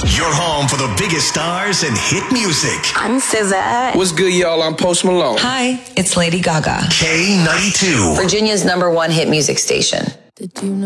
Your home for the biggest stars and hit music. I'm SZA. What's good, y'all? I'm Post Malone. Hi, it's Lady Gaga. K92. Virginia's #1 hit music station. Did you know?